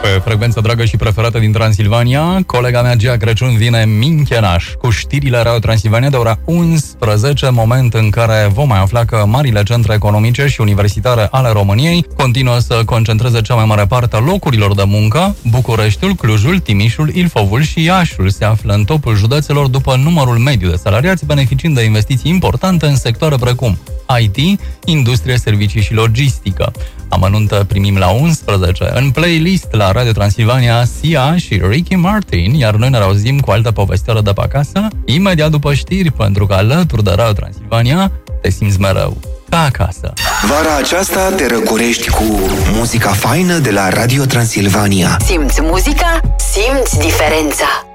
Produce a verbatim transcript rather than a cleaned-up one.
Pe frecvența dragă și preferată din Transilvania, colega mea Gia Crăciun vine minchenaș cu știrile Radio Transilvania de ora unsprezece, moment în care vom mai afla că marile centre economice și universitare ale României continuă să concentreze cea mai mare parte a locurilor de muncă. Bucureștiul, Clujul, Timișul, Ilfovul și Iașul se află în topul județelor după numărul mediu de salariați, beneficiind de investiții importante în sectoare precum I T, industrie, servicii și logistică. Amănuntă primim la unsprezece. În playlist la Radio Transilvania, Sia și Ricky Martin, iar noi ne auzim cu altă povestioară de pe acasă, imediat după știri, pentru că alături de Radio Transilvania te simți mereu ca acasă. Vara aceasta te răcorești cu muzica faină de la Radio Transilvania. Simți muzica? Simți diferența!